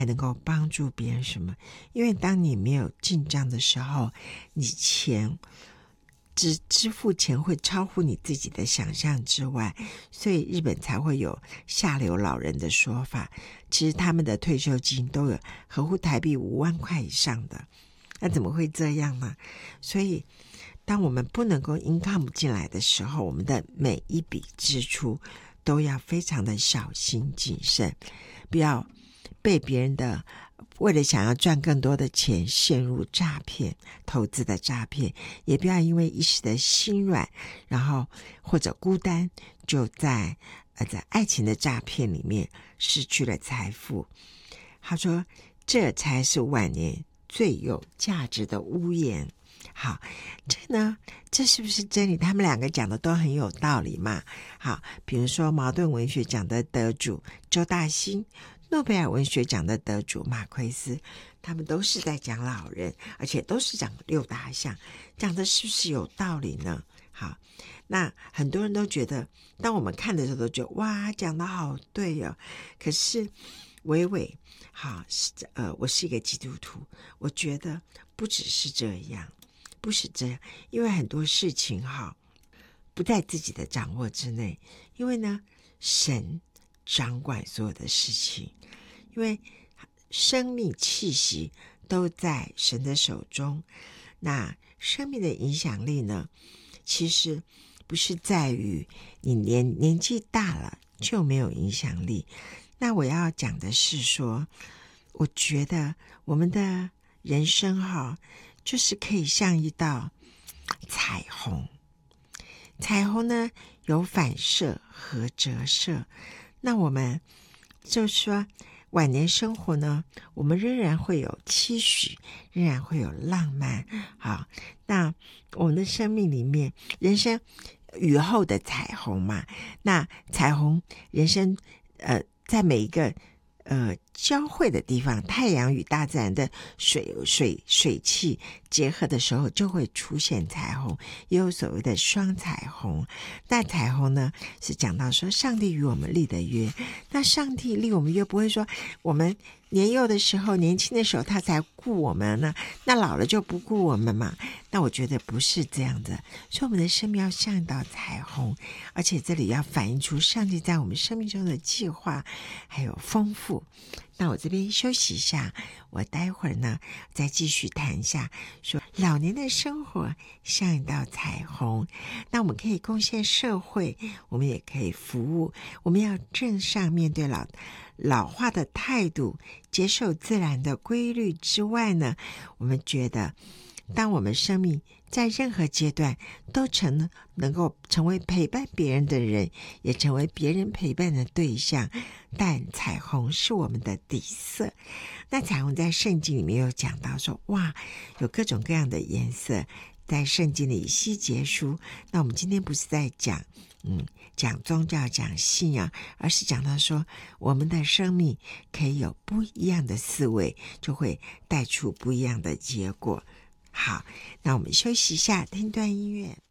还能够帮助别人什么？因为当你没有进账的时候，你支付钱会超乎你自己的想象之外，所以日本才会有下流老人的说法。其实他们的退休金都有合乎台币5万块以上的，那怎么会这样呢？所以当我们不能够 income 进来的时候，我们的每一笔支出都要非常的小心谨慎，不要被别人的为了想要赚更多的钱陷入诈骗，投资的诈骗，也不要因为一时的心软，然后或者孤单，就在爱情的诈骗里面失去了财富。他说这才是晚年最有价值的屋檐。好，这是不是真理？他们两个讲的都很有道理嘛。好，比如说茅盾文学奖的得主周大兴，诺贝尔文学奖的得主马奎斯，他们都是在讲老人，而且都是讲6大项，讲的是不是有道理呢？好，那很多人都觉得，当我们看的时候都觉得哇，讲的好对哦。可是伟伟，好，我是一个基督徒，我觉得不只是这样，不是这样，因为很多事情不在自己的掌握之内，因为呢，神掌管所有的事情，因为生命气息都在神的手中。那生命的影响力呢，其实不是在于你年纪大了就没有影响力。那我要讲的是说，我觉得我们的人生就是可以像一道彩虹。彩虹呢，有反射和折射。那我们就说晚年生活呢，我们仍然会有期许，仍然会有浪漫。好，那我们的生命里面，人生雨后的彩虹嘛，那彩虹人生在每一个交汇的地方，太阳与大自然的水汽结合的时候，就会出现彩虹，也有所谓的双彩虹。那彩虹呢，是讲到说上帝与我们立的约。那上帝立我们约，不会说我们年幼的时候、年轻的时候他才顾我们呢，那老了就不顾我们嘛。那我觉得不是这样的，所以我们的生命要像一道彩虹，而且这里要反映出上帝在我们生命中的计划还有丰富。那我这边休息一下，我待会儿呢再继续谈一下，说老年的生活像一道彩虹。那我们可以贡献社会，我们也可以服务，我们要正向面对老化的态度，接受自然的规律之外呢，我们觉得当我们生命在任何阶段都能够成为陪伴别人的人，也成为别人陪伴的对象，但彩虹是我们的底色。那彩虹在圣经里面有讲到说，哇，有各种各样的颜色，在圣经里希节书。那我们今天不是在讲宗教讲信仰，而是讲到说我们的生命可以有不一样的思维，就会带出不一样的结果。好，那我们休息一下，听段音乐。